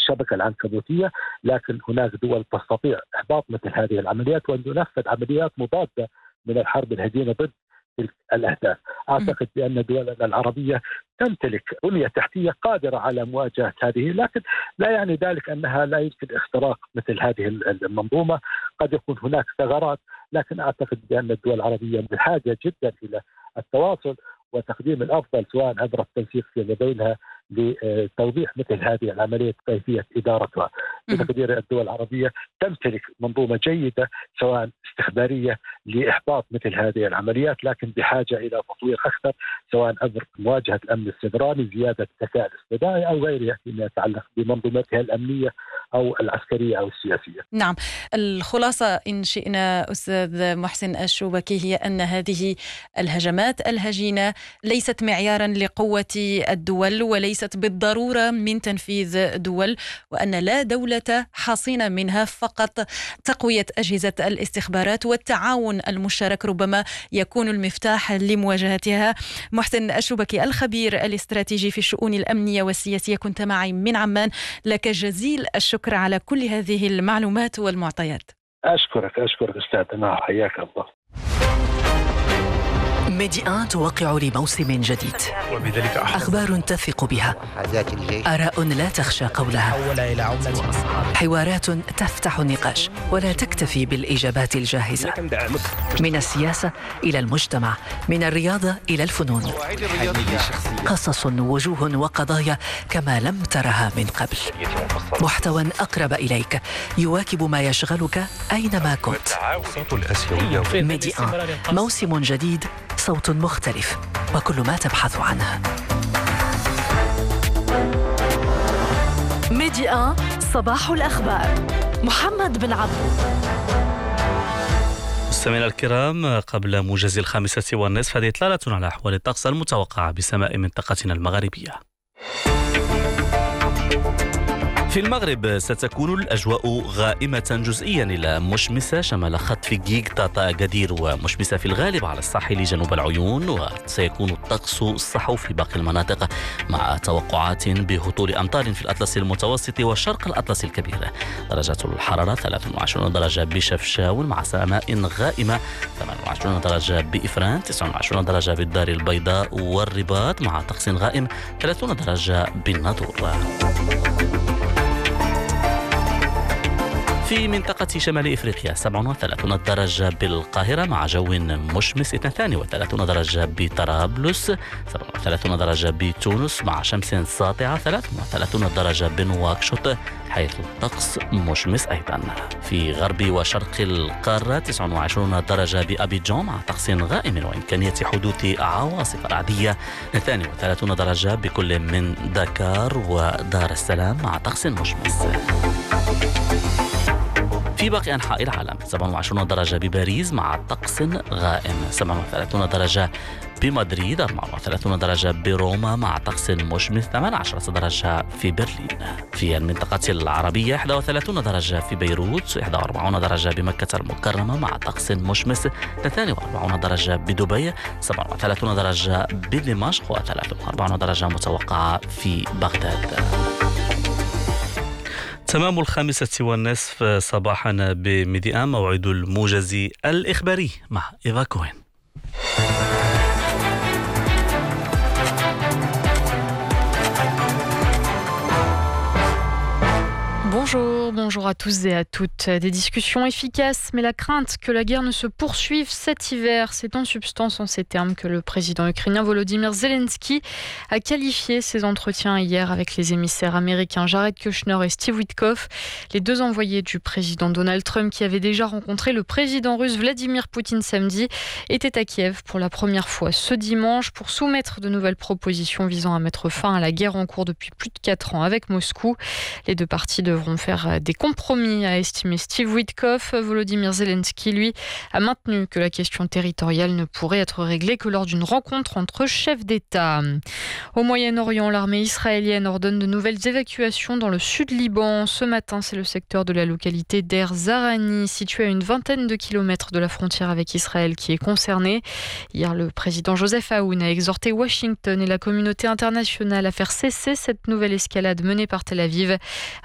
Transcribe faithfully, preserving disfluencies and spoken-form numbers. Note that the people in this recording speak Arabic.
الشبكة العنكبوتية، لكن هناك دول تستطيع إحباط مثل هذه العمليات وأن تنفذ عمليات مضادة من الحرب الهجينة ضد تلك الأهداف. أعتقد بأن دولنا العربية تمتلك بنية تحتية قادرة على مواجهة هذه، لكن لا يعني ذلك أنها لا يمكن اختراق مثل هذه المنظومة. قد يكون هناك ثغرات، لكن أعتقد بأن الدول العربية بحاجة جدا إلى التواصل وتقديم الأفضل سواء عبر التنسيق فيما بينها لتوضيح مثل هذه العملية كيفية إدارتها. بتقدير الدول العربية تمتلك منظومة جيدة سواء استخبارية لإحباط مثل هذه العمليات، لكن بحاجة إلى تطوير أكثر سواء عبر مواجهة الأمن السيبراني، زيادة الذكاء الاصطناعي أو غيرها فيما يتعلق بمنظومتها الأمنية أو العسكرية أو السياسية. نعم، الخلاصة إن شئنا أستاذ محسن الشوبكي هي أن هذه الهجمات الهجينة ليست معيارا لقوة الدول وليست بالضرورة من تنفيذ دول، وأن لا دولة حصينة منها، فقط تقوية أجهزة الاستخبارات والتعاون المشترك ربما يكون المفتاح لمواجهتها. محسن الشوبكي الخبير الاستراتيجي في الشؤون الأمنية والسياسية كنت معي من عمان، لك جزيل الشكر على كل هذه المعلومات والمعطيات. أشكرك أشكرك أستاذنا، حياك الله. ميدي آن توقع لموسم جديد، أخبار تثق بها، آراء لا تخشى قولها، حوارات تفتح النقاش ولا تكتفي بالإجابات الجاهزة، من السياسة إلى المجتمع، من الرياضة إلى الفنون، قصص ووجوه وقضايا كما لم ترها من قبل، محتوى أقرب إليك يواكب ما يشغلك أينما كنت. ميدي آن، موسم جديد، صوت مختلف، وكل ما تبحث عنه. ميدي آن، صباح الأخبار. محمد بن عبد. مستمعينا الكرام، قبل موجز الخامسة والنصف هذه إطلالة على أحوال الطقس المتوقعة بسماء منطقتنا المغاربية. في المغرب ستكون الأجواء غائمة جزئيا إلى مشمسة شمال خط في جيج طاطا أكادير، ومشمسة في الغالب على الساحل جنوب العيون، وسيكون الطقس الصحو في باقي المناطق مع توقعات بهطول أمطار في الأطلس المتوسط وشرق الأطلس الكبير. درجات الحرارة ثلاثة وعشرين درجة بشفشاون مع سماء غائمة، ثمانية وعشرين درجة بإفران، تسعة وعشرين درجة بالدار البيضاء والرباط مع طقس غائم، ثلاثين درجة بالناظور. في منطقة شمال إفريقيا سبعة وثلاثين درجة بالقاهرة مع جو مشمس، اثنين وثلاثين درجة بطرابلس، سبعة وثلاثين درجة بتونس مع شمس ساطعة، ثلاثة وثلاثين درجة بنواكشوط حيث الطقس مشمس أيضا. في غرب وشرق القارة تسعة وعشرين درجة بأبيجان مع طقس غائم وإمكانية حدوث عواصف رعدية، اثنين وثلاثين درجة بكل من دكار ودار السلام مع طقس مشمس. في باقي أنحاء العالم سبعة وعشرين درجة بباريس مع طقس غائم، سبعة وثلاثين درجة بمدريد، أربعة وثلاثين درجة بروما مع طقس مشمس، ثمانية عشر درجة في برلين. في المنطقة العربية واحد وثلاثين درجة في بيروت، واحد وأربعين درجة بمكة المكرمة مع طقس مشمس، اثنين وأربعين درجة بدبي، سبعة وثلاثين درجة بدمشق، وثلاثة وأربعين درجة متوقعة في بغداد. تمام الخامسة والنصف صباحا بميدي آن، موعد الموجز الإخباري مع إيفا كوين. Bonjour, bonjour à tous et à toutes. Des discussions efficaces, mais la crainte que la guerre ne se poursuive cet hiver, c'est en substance en ces termes que le président ukrainien Volodymyr Zelensky a qualifié ses entretiens hier avec les émissaires américains Jared Kushner et Steve Witkoff, les deux envoyés du président Donald Trump qui avaient déjà rencontré le président russe Vladimir Poutine samedi, étaient à Kiev pour la première fois ce dimanche pour soumettre de nouvelles propositions visant à mettre fin à la guerre en cours depuis plus de quatre ans avec Moscou. Les deux parties devront faire des compromis, a estimé Steve Witkoff. Volodymyr Zelensky, lui, a maintenu que la question territoriale ne pourrait être réglée que lors d'une rencontre entre chefs d'État. Au Moyen-Orient, l'armée israélienne ordonne de nouvelles évacuations dans le sud Liban. Ce matin, c'est le secteur de la localité d'Er Zarani, situé à une vingtaine de kilomètres de la frontière avec Israël, qui est concerné. Hier, le président Joseph Aoun a exhorté Washington et la communauté internationale à faire cesser cette nouvelle escalade menée par Tel Aviv,